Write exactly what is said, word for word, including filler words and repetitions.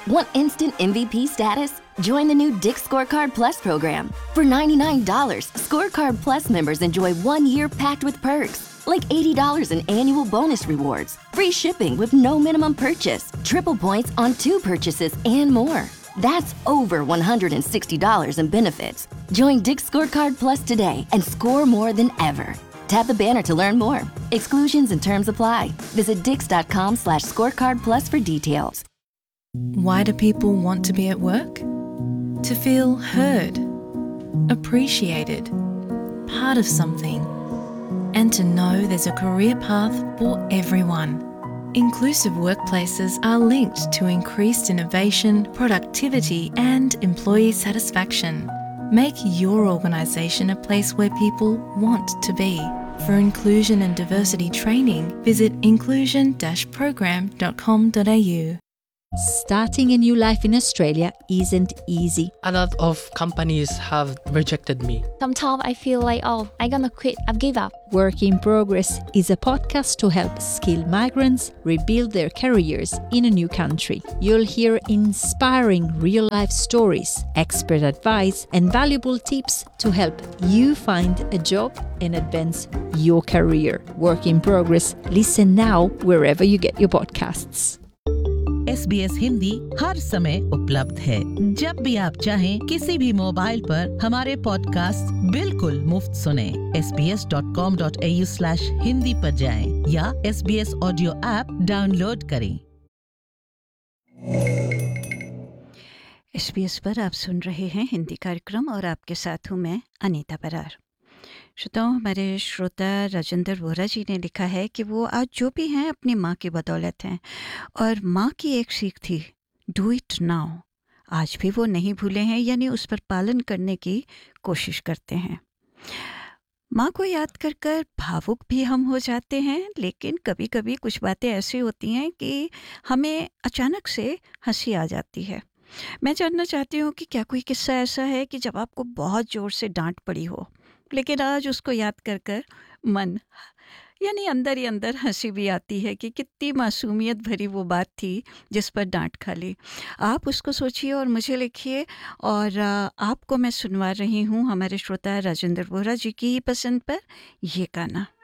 Want instant M V P status? Join the new Dick's Scorecard Plus program. For ninety-nine dollars, Scorecard Plus members enjoy one year packed with perks, like eighty dollars in annual bonus rewards, free shipping with no minimum purchase, triple points on two purchases, and more. That's over one hundred sixty dollars in benefits. Join Dick's Scorecard Plus today and score more than ever. Tap the banner to learn more. Exclusions and terms apply. Visit dix.com slash scorecard plus for details. Why do people want to be at work? To feel heard, appreciated, part of something, and to know there's a career path for everyone. Inclusive workplaces are linked to increased innovation, productivity, and employee satisfaction. Make your organisation a place where people want to be. For inclusion and diversity training, visit inclusion dash program dot com dot a u. Starting a new life in Australia isn't easy. A lot of companies have rejected me. Sometimes I feel like, oh, I'm gonna quit, I've give up. Work in Progress is a podcast to help skilled migrants rebuild their careers in a new country. You'll hear inspiring real-life stories, expert advice, and valuable tips to help you find a job and advance your career. Work in Progress. Listen now wherever you get your podcasts. S B S Hindi हर समय उपलब्ध है। जब भी आप चाहें किसी भी mobile पर हमारे पॉडकास्ट बिल्कुल मुफ्त सुने। S B S dot com dot A you slash Hindi पर जाएं या S B S audio app download करें। एस बी एस पर आप सुन रहे हैं हिंदी कार्यक्रम और आपके साथ हूँ मैं अनीता बरार। श्रोताओं, हमारे श्रोता राजेंद्र वोरा जी ने लिखा है कि वो आज जो भी हैं अपनी माँ की बदौलत हैं और माँ की एक सीख थी, डू इट नाउ, आज भी वो नहीं भूले हैं, यानी उस पर पालन करने की कोशिश करते हैं। माँ को याद कर कर भावुक भी हम हो जाते हैं, लेकिन कभी कभी कुछ बातें ऐसी होती हैं कि हमें अचानक से हंसी आ जाती है। मैं जानना चाहती हूँ कि क्या कोई किस्सा ऐसा है कि जब आपको बहुत ज़ोर से डांट पड़ी हो, लेकिन आज उसको याद कर कर मन यानी अंदर ही अंदर हंसी भी आती है कि कितनी मासूमियत भरी वो बात थी जिस पर डांट खा ली। आप उसको सोचिए और मुझे लिखिए, और आपको मैं सुनवा रही हूँ हमारे श्रोता राजेंद्र वोरा जी की ही पसंद पर ये गाना।